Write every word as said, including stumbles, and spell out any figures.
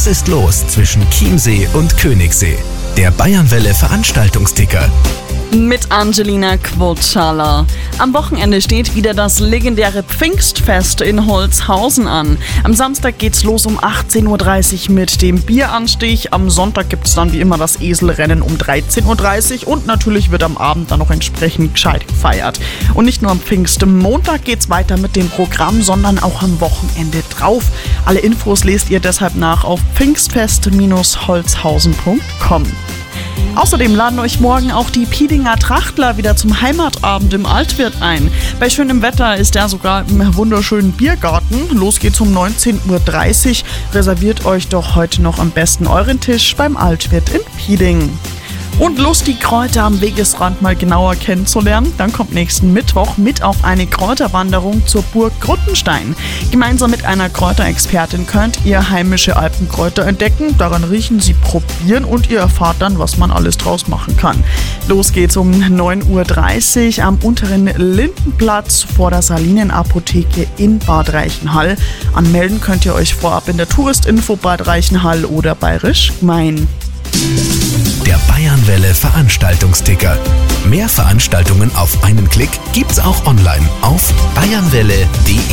Was ist los zwischen Chiemsee und Königssee? Der Bayernwelle Veranstaltungsticker. Mit Angelina Quotschala. Am Wochenende steht wieder das legendäre Pfingstfest in Holzhausen an. Am Samstag geht's los um achtzehn Uhr dreißig mit dem Bieranstich. Am Sonntag gibt's dann wie immer das Eselrennen um dreizehn Uhr dreißig und natürlich wird am Abend dann noch entsprechend gescheit gefeiert. Und nicht nur am Pfingstmontag geht's weiter mit dem Programm, sondern auch am Wochenende drauf. Alle Infos lest ihr deshalb nach auf pfingstfest Bindestrich holzhausen Punkt com. Außerdem laden euch morgen auch die Piedinger Trachtler wieder zum Heimatabend im Altwirt ein. Bei schönem Wetter ist er sogar im wunderschönen Biergarten. Los geht's um neunzehn Uhr dreißig. Reserviert euch doch heute noch am besten euren Tisch beim Altwirt in Pieding. Und Lust, die Kräuter am Wegesrand mal genauer kennenzulernen? Dann kommt nächsten Mittwoch mit auf eine Kräuterwanderung zur Burg Gruttenstein. Gemeinsam mit einer Kräuterexpertin könnt ihr heimische Alpenkräuter entdecken, daran riechen, sie probieren und ihr erfahrt dann, was man alles draus machen kann. Los geht's um neun Uhr dreißig am unteren Lindenplatz vor der Salinenapotheke in Bad Reichenhall. Anmelden könnt ihr euch vorab in der Touristinfo Bad Reichenhall oder Bayerisch Gmein. Der Bayernwelle Veranstaltungsticker. Mehr Veranstaltungen auf einen Klick gibt's auch online auf bayernwelle punkt de.